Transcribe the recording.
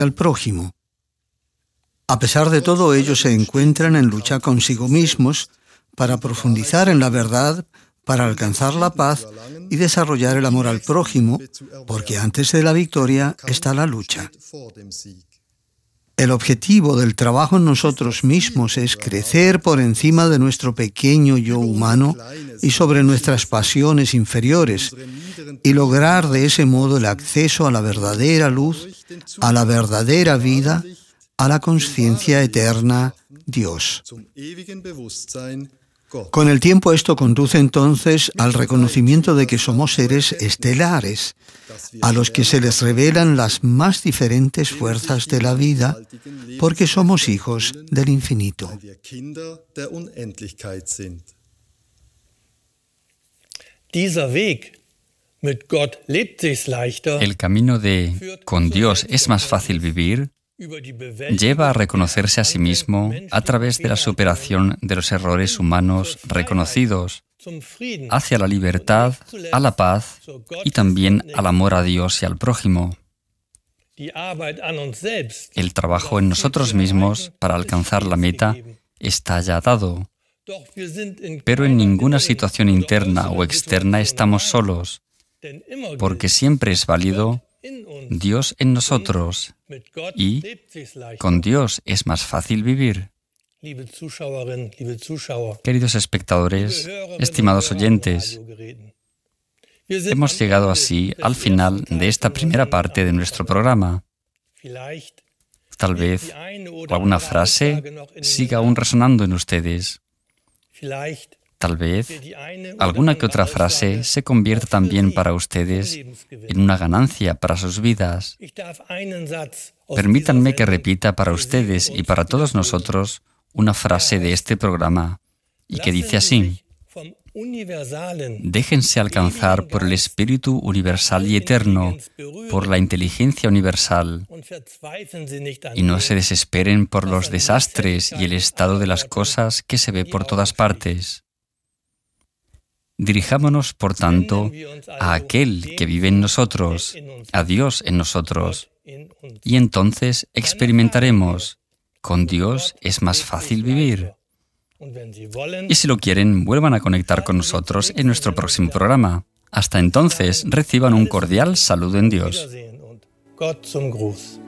al prójimo. A pesar de todo, ellos se encuentran en lucha consigo mismos para profundizar en la verdad, para alcanzar la paz y desarrollar el amor al prójimo, porque antes de la victoria está la lucha. El objetivo del trabajo en nosotros mismos es crecer por encima de nuestro pequeño yo humano y sobre nuestras pasiones inferiores y lograr de ese modo el acceso a la verdadera luz, a la verdadera vida, a la conciencia eterna, Dios. Con el tiempo esto conduce entonces al reconocimiento de que somos seres estelares, a los que se les revelan las más diferentes fuerzas de la vida, porque somos hijos del infinito. El camino de con Dios es más fácil vivir lleva a reconocerse a sí mismo a través de la superación de los errores humanos reconocidos, hacia la libertad, a la paz y también al amor a Dios y al prójimo. El trabajo en nosotros mismos para alcanzar la meta está ya dado, pero en ninguna situación interna o externa estamos solos, porque siempre es válido Dios en nosotros y con Dios es más fácil vivir. Queridos espectadores, estimados oyentes, hemos llegado así al final de esta primera parte de nuestro programa. Tal vez alguna frase siga aún resonando en ustedes. Tal vez alguna que otra frase se convierta también para ustedes en una ganancia para sus vidas. Permítanme que repita para ustedes y para todos nosotros una frase de este programa y que dice así: déjense alcanzar por el Espíritu universal y eterno, por la inteligencia universal, y no se desesperen por los desastres y el estado de las cosas que se ve por todas partes. Dirijámonos, por tanto, a aquel que vive en nosotros, a Dios en nosotros, y entonces experimentaremos, con Dios es más fácil vivir. Y si lo quieren, vuelvan a conectar con nosotros en nuestro próximo programa. Hasta entonces, reciban un cordial saludo en Dios.